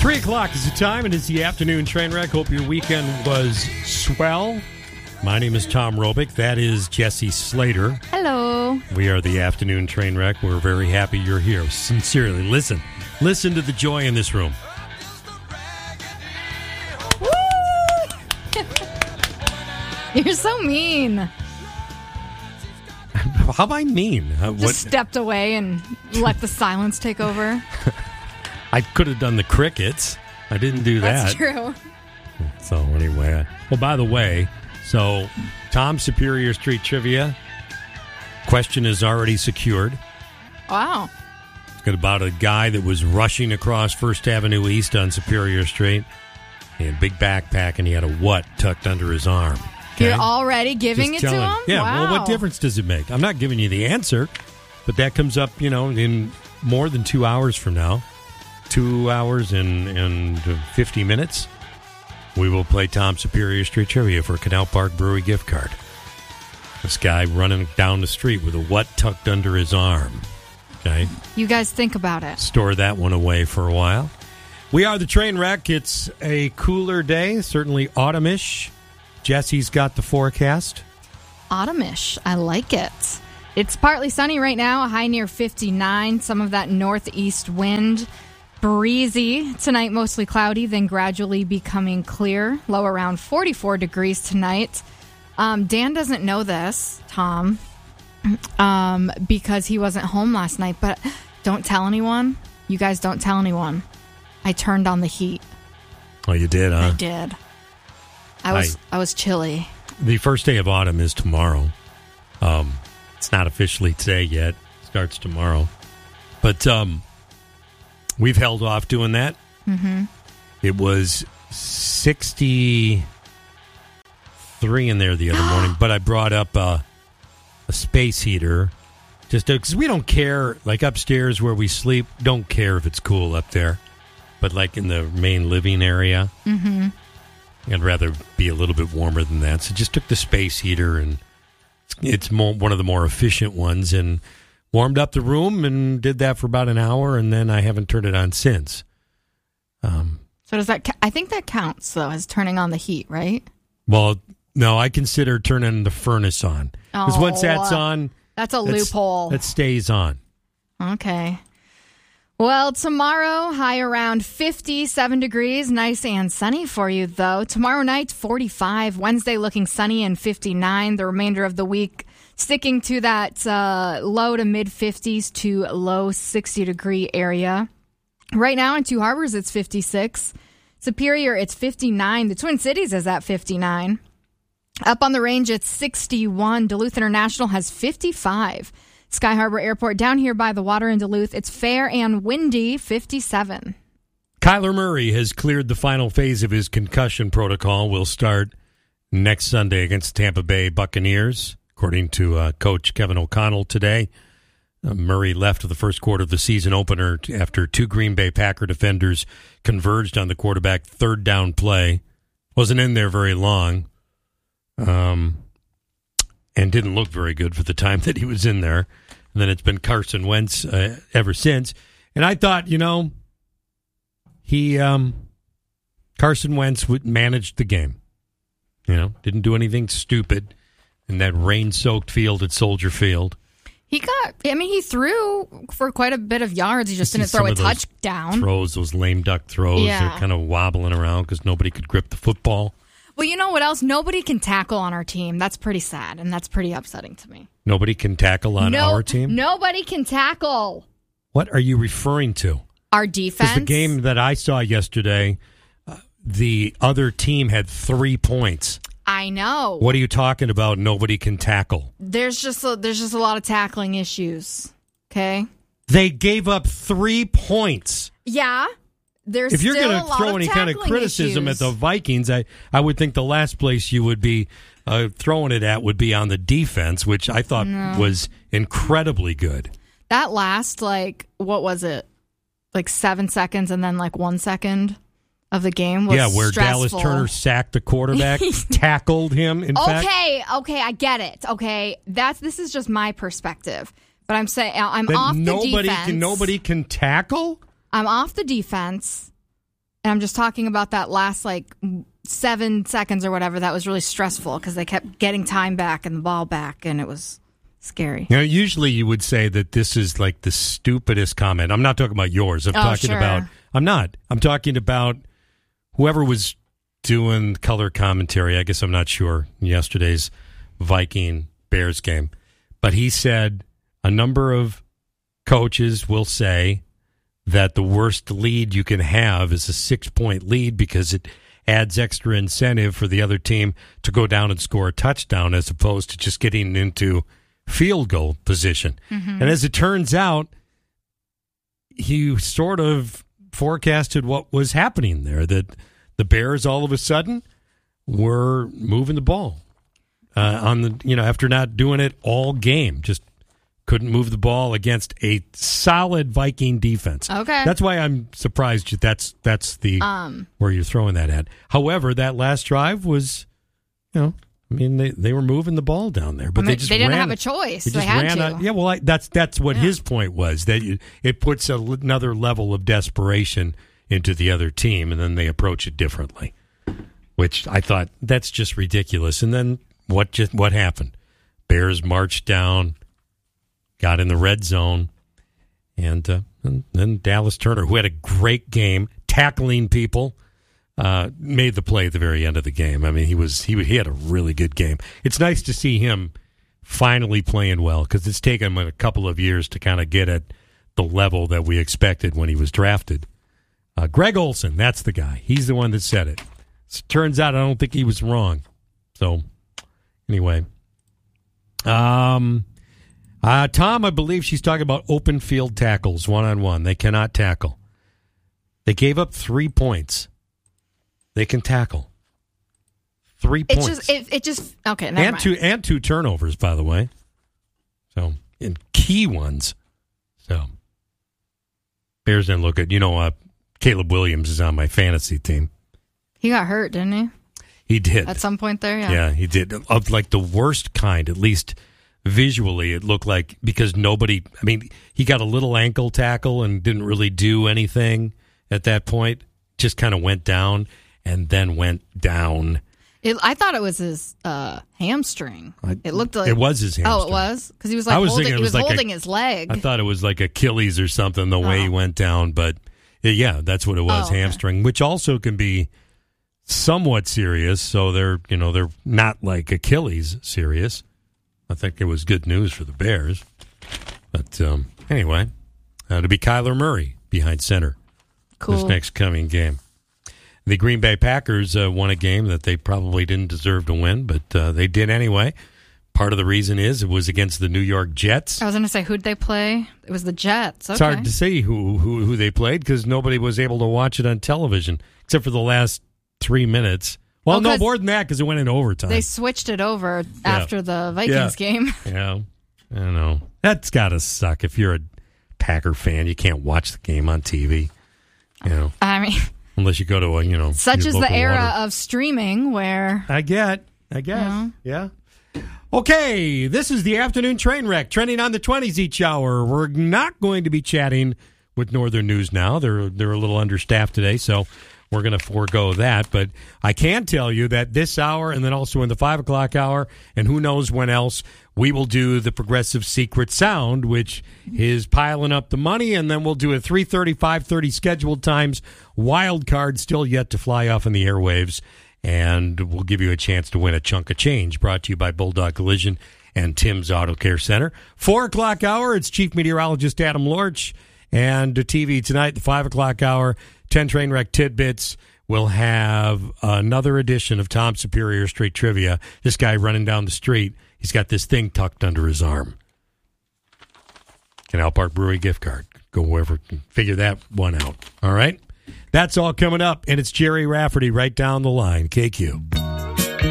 3 o'clock is the time, and it's the afternoon train wreck. Hope your weekend was swell. My name is Tom Robick. That is Jesse Slater. Hello. We are the afternoon train wreck. We're very happy you're here. Sincerely, listen to the joy in this room. Woo! You're so mean. How am I mean? Just stepped away and let the silence take over. I could have done the crickets. I didn't do that. That's true. So anyway, well, by the way, so Tom Superior Street Trivia question is already secured. Wow. It's got about a guy that was rushing across First Avenue East on Superior Street. He had a big backpack and he had a what tucked under his arm. Okay? You're already giving Just it to telling- him? Yeah, Wow. well, what difference does it make? I'm not giving you the answer, but that comes up, in more than 2 hours from now. 2 hours and 50 minutes. We will play Tom Superior Street Trivia for a Canal Park Brewery gift card. This guy running down the street with a what tucked under his arm. Okay? You guys think about it. Store that one away for a while. We are the train wreck. It's a cooler day, certainly autumnish. Jesse's got the forecast. Autumnish. I like it. It's partly sunny right now, a high near 59. Some of that northeast wind. Breezy. Tonight, mostly cloudy, then gradually becoming clear. Low around 44 degrees tonight. Dan doesn't know this, Tom, because he wasn't home last night. But don't tell anyone. You guys don't tell anyone. I turned on the heat. Oh, you did, huh? I did. I was chilly. The first day of autumn is tomorrow. It's not officially today yet. It starts tomorrow. But we've held off doing that. Mm-hmm. It was 63 in there the other morning, but I brought up a space heater just because we don't care, like upstairs where we sleep, don't care if it's cool up there. But like in the main living area, I'd rather be a little bit warmer than that. So just took the space heater, and it's one of the more efficient ones, and warmed up the room and did that for about an hour, and then I haven't turned it on since. So does that? I think that counts though as turning on the heat, right? Well, no, I consider turning the furnace on because once that's on, that's a loophole. That stays on. Okay. Well, tomorrow, high around 57 degrees. Nice and sunny for you, though. Tomorrow night, 45. Wednesday, looking sunny and 59. The remainder of the week, sticking to that low to mid-50s to low 60-degree area. Right now in Two Harbors, it's 56. Superior, it's 59. The Twin Cities is at 59. Up on the range, it's 61. Duluth International has 55. Sky Harbor Airport down here by the water in Duluth, it's fair and windy, 57. Kyler Murray has cleared the final phase of his concussion protocol. Will start next Sunday against Tampa Bay Buccaneers, according to Coach Kevin O'Connell today. Murray left the first quarter of the season opener after two Green Bay Packer defenders converged on the quarterback third down play. Wasn't in there very long. And didn't look very good for the time that he was in there. And then it's been Carson Wentz ever since. And I thought, Carson Wentz managed the game. Didn't do anything stupid in that rain-soaked field at Soldier Field. He threw for quite a bit of yards. He just didn't throw a touchdown. Those lame duck throws, Yeah. They're kind of wobbling around because nobody could grip the football. Well, you know what else? Nobody can tackle on our team. That's pretty sad, and that's pretty upsetting to me. Nobody can tackle on our team? Nobody can tackle. What are you referring to? Our defense? Because the game that I saw yesterday, the other team had 3 points. I know. What are you talking about? Nobody can tackle. There's just a lot of tackling issues. Okay? They gave up 3 points. Yeah. There's if you're going to throw any kind of criticism at the Vikings, I would think the last place you would be throwing it at would be on the defense, which I thought was incredibly good. That last, what was it? 7 seconds and then 1 second of the game was where stressful. Dallas Turner sacked the quarterback, tackled him, in fact. Okay, I get it. Okay, this is just my perspective. But I'm saying I'm off the defense. Nobody can tackle? I'm off the defense. And I'm just talking about that last 7 seconds or whatever. That was really stressful because they kept getting time back and the ball back, and it was scary. Usually you would say that this is like the stupidest comment. I'm not talking about yours. I'm talking about whoever was doing color commentary. I guess I'm not sure yesterday's Viking-Bears game. But he said a number of coaches will say that the worst lead you can have is a 6-point lead because it adds extra incentive for the other team to go down and score a touchdown as opposed to just getting into field goal position. Mm-hmm. And as it turns out, he sort of forecasted what was happening there, that the Bears all of a sudden were moving the ball after not doing it all game, just couldn't move the ball against a solid Viking defense. Okay. That's why I'm surprised that's the where you're throwing that at. However, that last drive was, they were moving the ball down there, but they didn't have a choice. They had to. Yeah, well, that's what his point was, that it puts another level of desperation into the other team, and then they approach it differently, which I thought that's just ridiculous. And then what happened? Bears marched down, got in the red zone, and then Dallas Turner, who had a great game, tackling people, made the play at the very end of the game. I mean, he had a really good game. It's nice to see him finally playing well because it's taken him a couple of years to kind of get at the level that we expected when he was drafted. Greg Olsen, that's the guy. He's the one that said it. Turns out I don't think he was wrong. So, anyway. Tom, I believe she's talking about open field tackles, one-on-one. They cannot tackle. They gave up 3 points. They can tackle. 3 points. Okay, never mind. And 2 turnovers, by the way. So, and key ones. So, Bears didn't look good. Caleb Williams is on my fantasy team. He got hurt, didn't he? He did. At some point there, yeah. Yeah, he did. Of the worst kind, at least visually, it looked like, because he got a little ankle tackle and didn't really do anything at that point. Just kind of went down and then went down. I thought it was his hamstring. It looked like it was his hamstring. Oh, it was? Because he was holding his leg. I thought it was like Achilles or something, the way he went down. But yeah, that's what it was, hamstring, which also can be somewhat serious. So they're not like Achilles serious. I think it was good news for the Bears. But anyway, to be Kyler Murray behind center this next coming game. The Green Bay Packers won a game that they probably didn't deserve to win, but they did anyway. Part of the reason is it was against the New York Jets. I was going to say, who'd they play? It was the Jets. Okay. It's hard to say who they played because nobody was able to watch it on television except for the last 3 minutes. Well, no, more than that because it went into overtime. They switched it over after the Vikings game. Yeah, I don't know. That's got to suck if you're a Packer fan. You can't watch the game on TV. I mean, unless you go to such is the era of streaming where I guess. Yeah. Okay, this is the afternoon train wreck, trending on the 20s each hour. We're not going to be chatting with Northern News now. They're a little understaffed today, so we're going to forego that. But I can tell you that this hour and then also in the 5 o'clock hour and who knows when else, we will do the Progressive Secret Sound, which is piling up the money, and then we'll do a 3:30, 5:30 scheduled times. Wild card still yet to fly off in the airwaves. And we'll give you a chance to win a chunk of change, brought to you by Bulldog Collision and Tim's Auto Care Center. 4 o'clock hour, it's Chief Meteorologist Adam Lorch. And to TV tonight, the 5 o'clock hour, 10 train wreck tidbits. We'll have another edition of Tom Superior Street Trivia. This guy running down the street, he's got this thing tucked under his arm. Canal Park Brewery gift card. Go wherever, figure that one out. All right? That's all coming up, and it's Jerry Rafferty right down the line. KQ.